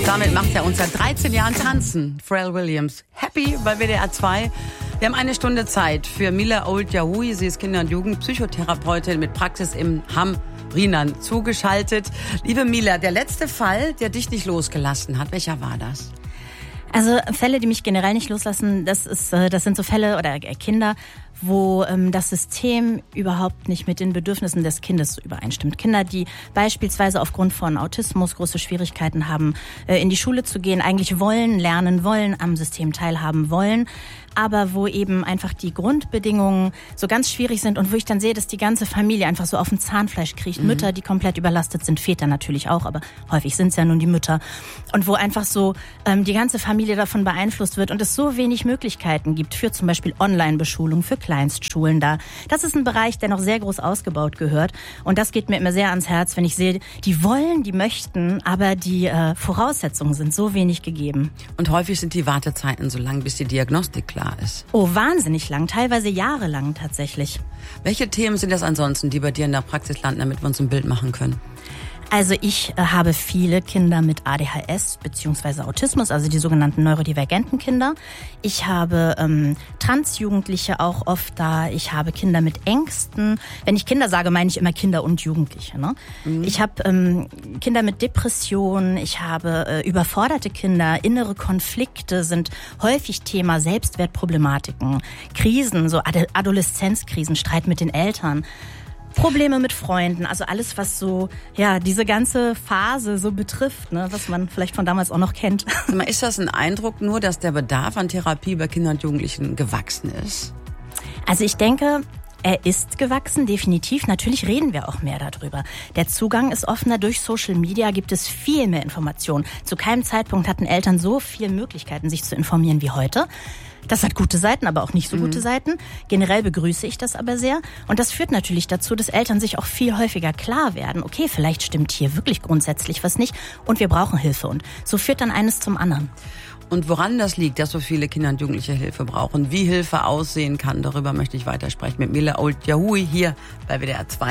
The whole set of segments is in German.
Damit macht er uns seit 13 Jahren tanzen. Pharrell Williams. Happy bei WDR 2. Wir haben eine Stunde Zeit für Mila Old-Yahoui. Sie ist Kinder- und Jugendpsychotherapeutin mit Praxis im Hamm Rinan zugeschaltet. Liebe Mila, der letzte Fall, der dich nicht losgelassen hat, welcher war das? Also Fälle, die mich generell nicht loslassen, das sind so Fälle oder Kinder, wo das System überhaupt nicht mit den Bedürfnissen des Kindes übereinstimmt. Kinder, die beispielsweise aufgrund von Autismus große Schwierigkeiten haben, in die Schule zu gehen, eigentlich wollen, lernen wollen, am System teilhaben wollen, aber wo eben einfach die Grundbedingungen so ganz schwierig sind und wo ich dann sehe, dass die ganze Familie einfach so auf dem Zahnfleisch kriecht. Mütter, die komplett überlastet sind, Väter natürlich auch, aber häufig sind es ja nun die Mütter. Und wo einfach so die ganze Familie davon beeinflusst wird und es so wenig Möglichkeiten gibt für zum Beispiel Online-Beschulung, für Kleinstschulen da. Das ist ein Bereich, der noch sehr groß ausgebaut gehört. Und das geht mir immer sehr ans Herz, wenn ich sehe, die wollen, die möchten, aber die Voraussetzungen sind so wenig gegeben. Und häufig sind die Wartezeiten so lang, bis die Diagnostik klar ist. Oh, wahnsinnig lang, teilweise jahrelang tatsächlich. Welche Themen sind das ansonsten, die bei dir in der Praxis landen, damit wir uns ein Bild machen können? Also ich habe viele Kinder mit ADHS bzw. Autismus, also die sogenannten neurodivergenten Kinder. Ich habe Transjugendliche auch oft da. Ich habe Kinder mit Ängsten. Wenn ich Kinder sage, meine ich immer Kinder und Jugendliche. Ne? Ich habe Kinder mit Depressionen. Ich habe überforderte Kinder. Innere Konflikte sind häufig Thema. Selbstwertproblematiken, Krisen, so Adoleszenzkrisen, Streit mit den Eltern. Probleme mit Freunden, also alles, was so, ja, diese ganze Phase so betrifft, ne, was man vielleicht von damals auch noch kennt. Ist das ein Eindruck nur, dass der Bedarf an Therapie bei Kindern und Jugendlichen gewachsen ist? Also ich denke, er ist gewachsen, definitiv. Natürlich reden wir auch mehr darüber. Der Zugang ist offener. Durch Social Media gibt es viel mehr Informationen. Zu keinem Zeitpunkt hatten Eltern so viele Möglichkeiten, sich zu informieren wie heute. Das hat gute Seiten, aber auch nicht so gute Seiten. Generell begrüße ich das aber sehr. Und das führt natürlich dazu, dass Eltern sich auch viel häufiger klar werden, okay, vielleicht stimmt hier wirklich grundsätzlich was nicht und wir brauchen Hilfe. Und so führt dann eines zum anderen. Und woran das liegt, dass so viele Kinder und Jugendliche Hilfe brauchen, wie Hilfe aussehen kann, darüber möchte ich weitersprechen mit Mila Old-Yahoui hier bei WDR 2.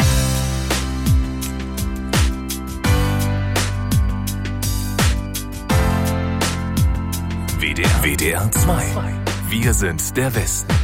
WDR 2. Wir sind der Westen.